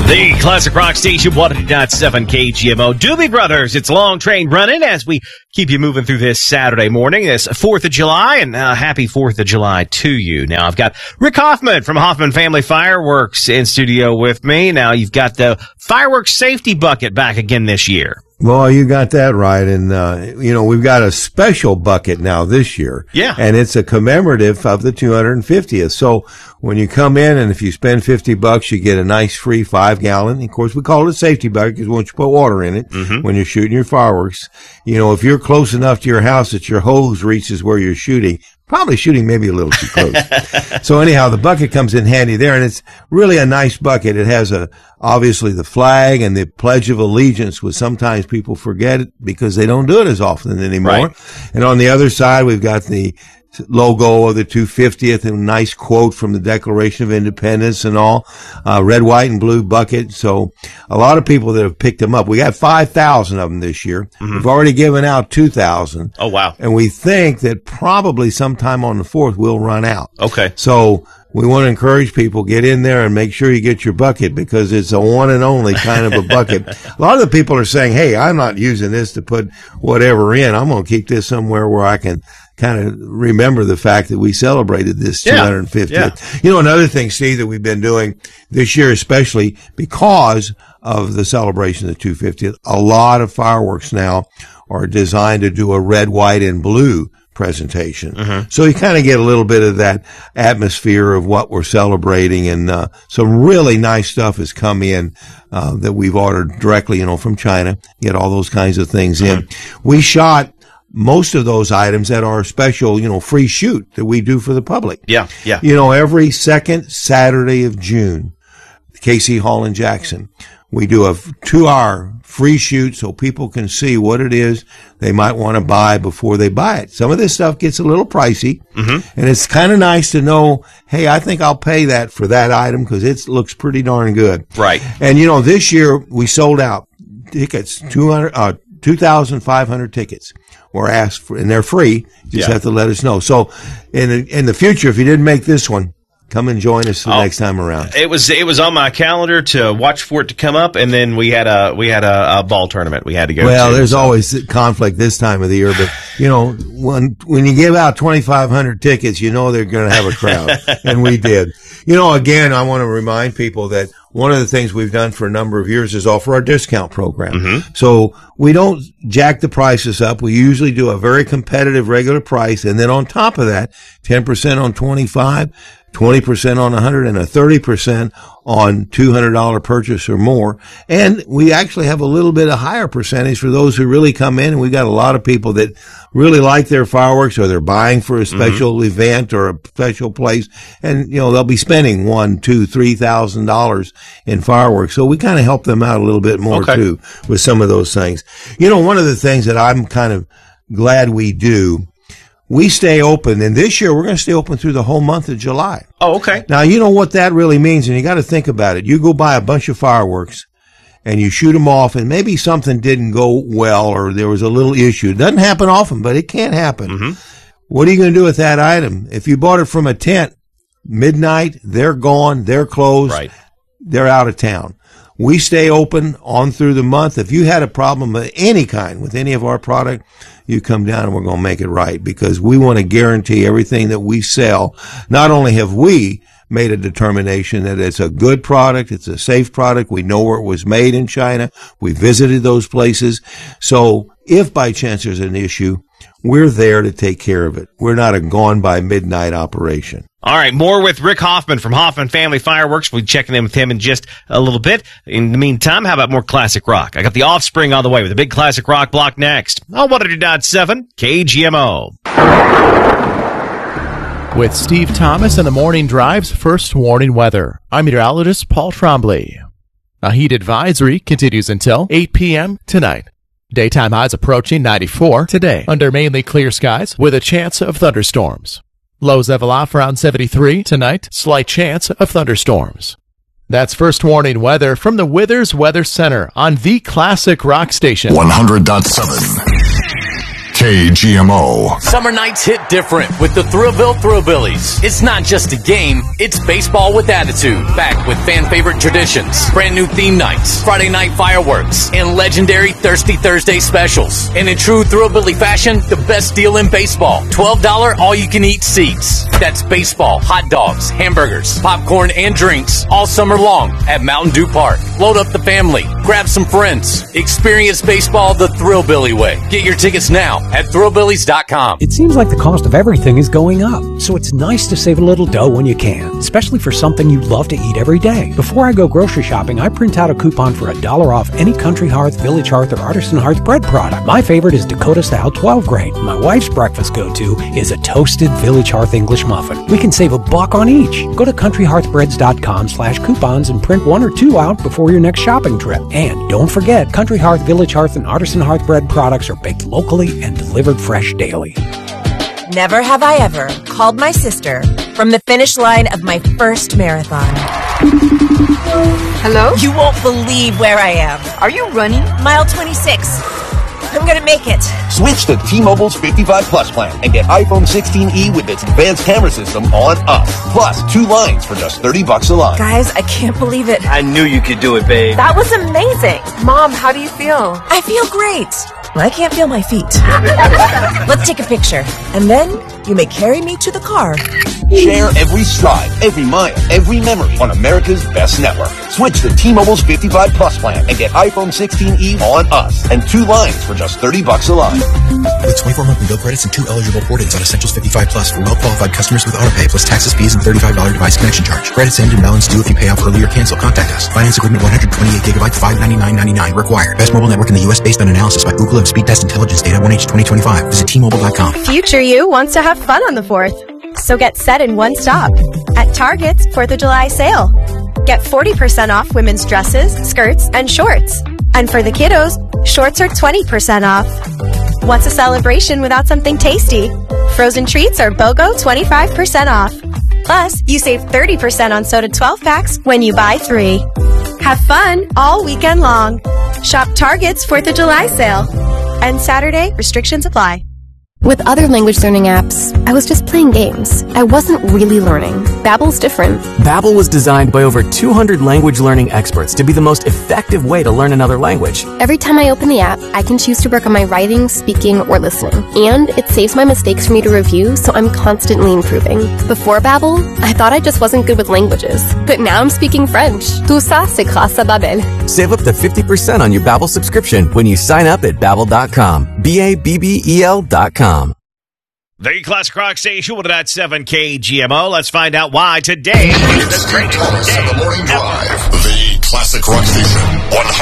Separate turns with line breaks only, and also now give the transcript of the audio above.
The Classic Rock Station, 100.7 KGMO. Doobie Brothers, it's Long Train Running as we keep you moving through this Saturday morning, this 4th of July, and happy 4th of July to you. Now, I've got Rick Hoffman from Hoffman Family Fireworks in studio with me. Now, you've got the fireworks safety bucket back again this year.
Well, you got that right. And, we've got a special bucket now this year.
Yeah.
And it's a commemorative of the 250th. So when you come in and if you spend $50, you get a nice free 5-gallon. Of course, we call it a safety bucket because once you put water in it, when you're shooting your fireworks, if you're close enough to your house that your hose reaches where you're shooting, probably shooting maybe a little too close. So anyhow, the bucket comes in handy there, and it's really a nice bucket. It has obviously the flag and the Pledge of Allegiance, which sometimes people forget it because they don't do it as often anymore. Right. And on the other side, we've got the logo of the 250th and a nice quote from the Declaration of Independence and all, red, white, and blue bucket. So a lot of people that have picked them up. We got 5,000 of them this year. We've already given out 2,000.
Oh, wow.
And we think that probably sometime on the 4th we'll run out.
Okay.
So we want to encourage people, get in there and make sure you get your bucket because it's a one and only kind of a bucket. A lot of the people are saying, hey, I'm not using this to put whatever in. I'm going to keep this somewhere where I can kind of remember the fact that we celebrated this 250th.
Yeah.
Another thing, Steve, that we've been doing this year, especially because of the celebration of the 250th, a lot of fireworks now are designed to do a red, white, and blue presentation. So you kind of get a little bit of that atmosphere of what we're celebrating, and some really nice stuff has come in that we've ordered directly, from China. Get all those kinds of things in. We shot most of those items at our special, free shoot that we do for the public.
Yeah.
Every second Saturday of June, KC Hall in Jackson, we do a 2-hour free shoot so people can see what it is they might want to buy before they buy it. Some of this stuff gets a little pricey, and it's kind of nice to know, hey, I think I'll pay that for that item because it looks pretty darn good.
Right.
And, this year we sold out tickets, 2,500 tickets were asked for, and they're free. You just have to let us know. So in the future, if you didn't make this one, come and join us the next time around.
It was on my calendar to watch for it to come up, and then we had a ball tournament we had to go to.
Well, there's always conflict this time of the year, but when you give out 2,500 tickets, they're going to have a crowd, and we did. Again, I want to remind people that one of the things we've done for a number of years is offer our discount program. So we don't jack the prices up. We usually do a very competitive regular price, and then on top of that, 10% on 25, 20% on 100, and a 30% on $200 purchase or more. And we actually have a little bit of higher percentage for those who really come in. And we've got a lot of people that really like their fireworks, or they're buying for a special event or a special place. And, they'll be spending $1,000, $2,000, $3,000 in fireworks. So we kind of help them out a little bit more too with some of those things. One of the things that I'm kind of glad we do, we stay open, and this year we're going to stay open through the whole month of July.
Oh, okay.
Now, you know what that really means, and you got to think about it. You go buy a bunch of fireworks, and you shoot them off, and maybe something didn't go well, or there was a little issue. It doesn't happen often, but it can happen. What are you going to do with that item? If you bought it from a tent, midnight, they're gone, they're closed, they're out of town. We stay open on through the month. If you had a problem of any kind with any of our product, you come down and we're going to make it right, because we want to guarantee everything that we sell. Not only have we made a determination that it's a good product, it's a safe product, we know where it was made in China, we visited those places. So if by chance there's an issue, we're there to take care of it. We're not a gone by midnight operation.
All right, more with Rick Hoffman from Hoffman Family Fireworks. We'll be checking in with him in just a little bit. In the meantime, how about more classic rock? I got the Offspring on the way with a big classic rock block next on 100.7 KGMO.
With Steve Thomas and the Morning Drive's first warning weather, I'm meteorologist Paul Trombley. A heat advisory continues until 8 p.m. tonight. Daytime highs approaching 94 today under mainly clear skies with a chance of thunderstorms. Lows level off around 73 tonight, slight chance of thunderstorms. That's first warning weather from the Withers Weather Center on the Classic Rock Station.
100.7 KGMO.
Summer nights hit different with the Thrillville Thrillbillies. It's not just a game, it's baseball with attitude. Back with fan favorite traditions, brand new theme nights, Friday night fireworks, and legendary Thirsty Thursday specials. And in true Thrillbilly fashion, the best deal in baseball. $12 all-you-can-eat seats. That's baseball, hot dogs, hamburgers, popcorn, and drinks all summer long at Mountain Dew Park. Load up the family. Grab some friends. Experience baseball the Thrillbilly way. Get your tickets now at thrillbillies.com.
It seems like the cost of everything is going up, so it's nice to save a little dough when you can, especially for something you love to eat every day. Before I go grocery shopping, I print out a coupon for $1 off any Country Hearth, Village Hearth, or Artisan Hearth bread product. My favorite is Dakota Style 12 grain. My wife's breakfast go-to is a toasted Village Hearth English muffin. We can save $1 on each. Go to countryhearthbreads.com/coupons and print 1 or 2 out before your next shopping trip. And don't forget, Country Hearth, Village Hearth, and Artisan Hearth bread products are baked locally and delivered fresh daily.
Never have I ever called my sister from the finish line of my first marathon.
Hello?
You won't believe where I am.
Are you running?
Mile 26. I'm gonna make it.
Switch to T-Mobile's 55 Plus plan and get iPhone 16e with its advanced camera system on us. Plus 2 lines for just $30 a line.
Guys, I can't believe it.
I knew you could do it, babe.
That was amazing.
Mom, how do you feel?
I feel great. I can't feel my feet. Let's take a picture, and then you may carry me to the car.
Share every stride, every mile, every memory on America's best network. Switch to T-Mobile's 55 Plus plan and get iPhone 16e on us and 2 lines for just $30 a line.
With 24 monthly bill credits and 2 eligible port-ins on Essentials 55 Plus for well-qualified customers with AutoPay plus taxes, fees, and $35 device connection charge. Credits end and balance due if you pay off early or cancel. Contact us. Finance agreement 128 gigabytes, $599.99 required. Best mobile network in the U.S. based on analysis by Ookla of Speed Test Intelligence data 1H 2025. Visit T-Mobile.com.
Future you wants to have fun on the 4th. So get set in one stop at Target's 4th of July sale. Get 40% off women's dresses, skirts, and shorts. And for the kiddos, shorts are 20% off. What's a celebration without something tasty? Frozen treats are BOGO 25% off. Plus, you save 30% on soda 12 packs when you buy 3. Have fun all weekend long. Shop Target's 4th of July sale. And Saturday, restrictions apply.
With other language learning apps, I was just playing games. I wasn't really learning. Babbel's different.
Babbel was designed by over 200 language learning experts to be the most effective way to learn another language.
Every time I open the app, I can choose to work on my writing, speaking, or listening. And it saves my mistakes for me to review, so I'm constantly improving. Before Babbel, I thought I just wasn't good with languages. But now I'm speaking French. Tout ça, c'est grâce à Babbel.
Save up to 50% on your Babbel subscription when you sign up at Babbel.com. Babbel.com.
The Classic Rock Station, 107 KGMO. Let's find out why today is the greatest day.
The Morning Drive, the Classic Rock Station.